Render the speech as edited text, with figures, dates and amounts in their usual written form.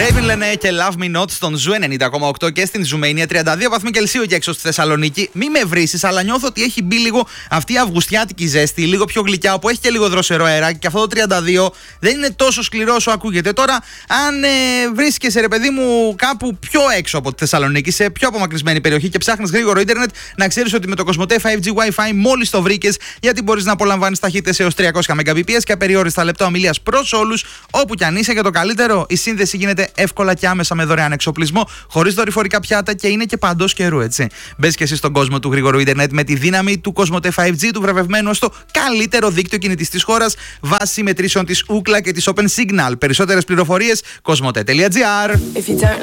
Raven λένε και Love Me Not στον Ζου 90,8 και στην Ζουμania 32 βαθμοί Κελσίου και έξω στη Θεσσαλονίκη. Μη με βρήσεις, αλλά νιώθω ότι έχει μπει λίγο αυτή η αυγουστιάτικη ζέστη, λίγο πιο γλυκιά, όπου έχει και λίγο δροσερό αεράκι. Και αυτό το 32 δεν είναι τόσο σκληρό όσο ακούγεται. Τώρα, αν βρίσκεσαι, ρε παιδί μου, κάπου πιο έξω από τη Θεσσαλονίκη, σε πιο απομακρυσμένη περιοχή και ψάχνεις γρήγορο ίντερνετ, να ξέρεις ότι με το Κοσμοτέ 5G Wi-Fi μόλις το βρήκες, γιατί μπορείς να απολαμβάνεις ταχύτητες έως 300 Mbps και απεριόριστα λεπτά ομιλίας προς όλους, όπου κι αν είσαι. Και το καλύτερο, η σύνδεση γίνεται εύκολα και άμεσα με δωρεάν εξοπλισμό, χωρίς δορυφορικά πιάτα και είναι και παντός καιρού, έτσι. Μπες και εσύ στον κόσμο του γρήγορου ίντερνετ με τη δύναμη του Κοσμοτέ 5G, του βραβευμένου στο καλύτερο δίκτυο κινητής της χώρας, βάσει μετρήσεων της Ookla και της Open Signal. Περισσότερες πληροφορίες, κοσμοτέ.gr.